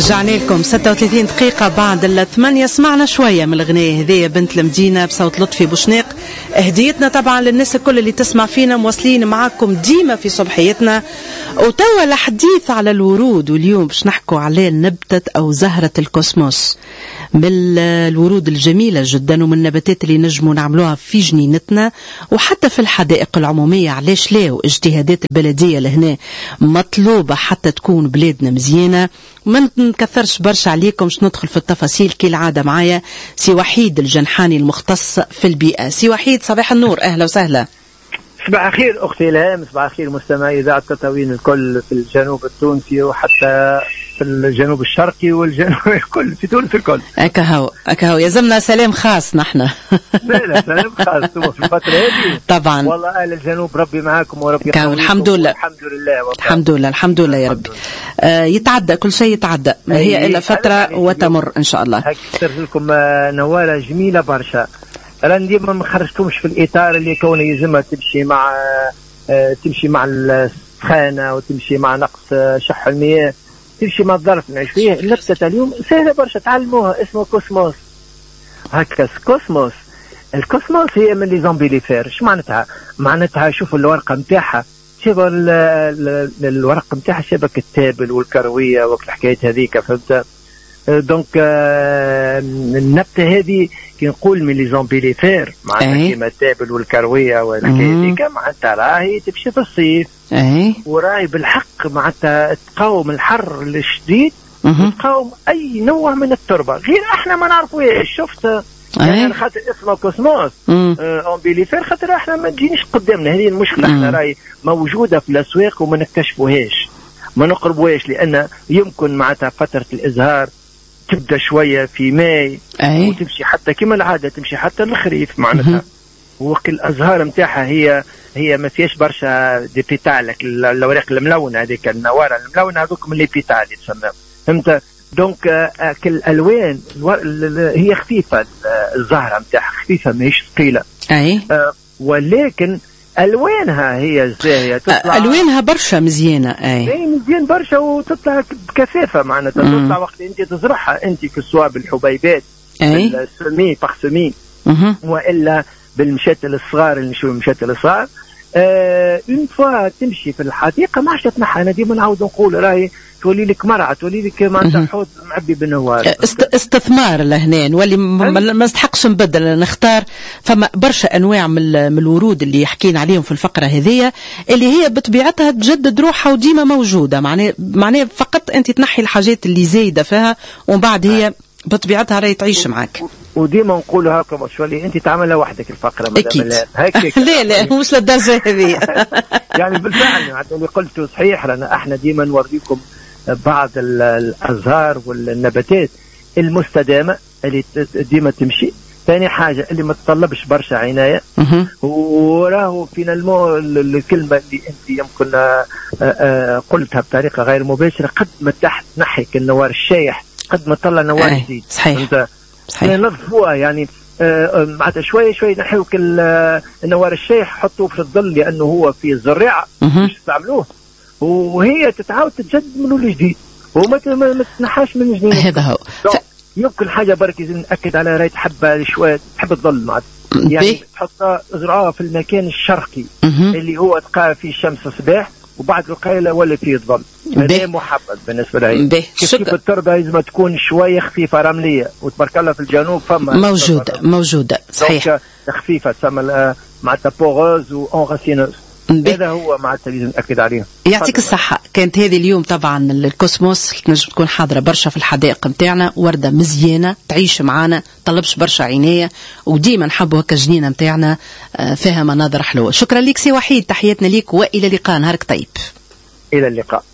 رجعنا لكم 36 دقيقة بعد 8. سمعنا شوية من الغنية هذية بنت المدينة بصوت لطفي بوشناق. هديتنا طبعا للناس الكل اللي تسمع فينا، مواصلين معاكم ديما في صبحيتنا. وتوا الحديث على الورود، واليوم باش نحكوا على نبتة أو زهرة الكوسموس، من الورود الجميلة جدا ومن النباتات اللي نجموا نعملوها في جنينتنا وحتى في الحدائق العمومية. علاش لا؟ واجتهادات البلدية لهنا مطلوبة حتى تكون بلادنا مزيانة. ما نكثرش برشا عليكم، باش ندخل في التفاصيل كالعادة. معايا سي وحيد الجنحاني المختص في البيئة. سي وحيد صباح النور، أهلا وسهلا. صباح الخير أختي إلهام، صباح الخير مستمعي إذاعة تطاوين الكل في الجنوب التونسي وحتى في الجنوب الشرقي والجنوب الكل في تونس الكل. أكهو يلزمنا سلام خاص نحن. لا سلام خاص في الفترة هذه طبعا. والله أهل الجنوب ربي معاكم وربي يقويكم. الحمد لله الحمد لله يا ربي. يتعدى كل شيء، يتعدى ما هي إلا فترة وتمر إن شاء الله. هكذا لكم نوالة جميلة برشا. أنا ديما ما خرجتكمش في الإطار اللي كونه يلزمها تمشي مع السخانة وتمشي مع نقص شح المياه، تمشي مع الظرف نعيش فيه. النبتة اليوم سهلة برشا تعلموها، اسمه كوسموس. هكا كوسموس. الكوسموس هي من لي زومبيليفير. ايش معناتها شوفوا الورقة نتاعها، شبه الورق نتاعها شبك التابل والكروية وقت الحكايات هذيك، فهمت؟ دونك النبتة هذه كي نقول من لي زومبيليفير معناتها كيما التابل والكروية والحكاية هذيك، معناتها راهي تمشي في الصيف وراهي بالحق معناتها تقاوم الحر الشديد وتقاوم أي نوع من التربة. غير احنا ما نعرفوش. شفت يعني خاطر اسمه كوسموس امبيليفير، خاطر احنا ما تجينيش قدامنا هذه المشكلة. احنا راهي موجودة في الأسواق وما نكتشفوهاش، ما نقربوهاش، لأن يمكن معناتها فترة الإزهار تبدا شويه في ماي وتمشي حتى كما العاده تمشي حتى الخريف معناتها. وقت الازهار نتاعها هي ما فيهاش برشا دي بيتال، الاوراق الملونه هذيك النواره الملونه هذوك من لي بيتال يتسمى، فهمت؟ دونك الالوان هي خفيفه، الزهره نتاعها خفيفه ماهيش ثقيله ولكن الوانها هي الزاهيه، تطلع الوانها برشا مزيانه. مزيان برشا وتطلع بكثافه معناتها. تطلع وقت انت تزرعها انت كسواب الحبيبات بالسمي بارسمي والا بالمشاتل الصغار اللي نشوفوا المشاتل الصغار. اون فوا تمشي في الحديقه ما عادش تنحى. انا ديما نعاود نقول راهي تولي لك مرعى، تولي لك معناتها حوض معبي بالنوار. استثمار لهنا نولي ما نستحقش نبدل، نختار. فما برشا انواع من الورود اللي حكينا عليهم في الفقره هذية اللي هي بطبيعتها تجدد روحها وديما موجوده. معناه فقط انت تنحي الحاجات اللي زايده فيها ومن بعد هي بطبيعتها راهي تعيش معك. وديما نقولوا هكا شوالي انت تعملها وحدك الفقره اكيد. لا مش للدرجه هذه. يعني بالفعل اللي قلته صحيح، رانا احنا ديما نوريكم بعض الازهار والنباتات المستدامه اللي ديما تمشي. ثاني حاجه اللي ما تطلبش برشا عنايه، وراه فينا الكلمه اللي انت يمكن قلتها بطريقه غير مباشره، قد ما تنحي النوار الشايح قد ما طلع نوار جديد. صحيح. نظفوها يعني معناتها شويه نحيوك النوار الشايح حطوه في الظل لانه هو في الزراعه باش تستعملوه، وهي تتعاود تتجدد من الجديد وما تنحاش من جديد. هذا هو. يمكن حاجه برك ناكد على راي تحب شويه تحب الظل معناتها، يعني تحطها ازرعوها في المكان الشرقي اللي هو تلقى فيه الشمس الصباح وبعد القيلة ولا فيه الظل. هذا محبب بالنسبة لي. كيف التربة لازم تكون شوية خفيفة رملية، وتبارك الله في الجنوب فما موجودة صحيح خفيفة تسمى معناتها بوغوز وانغاسينوز. هذا هو معناتها لازم نأكد عليه. يعطيك الصحة. كانت هذه اليوم طبعا الكوسموس تنجم تكون حاضرة برشا في الحدائق نتاعنا، وردة مزيانة تعيش معانا، طلبش برشا عناية، وديما نحبوا هكا الجنينة نتاعنا فيها مناظر حلوة. شكرا لك سي وحيد، تحياتنا لك وإلى اللقاء. نهارك طيب. إلى اللقاء.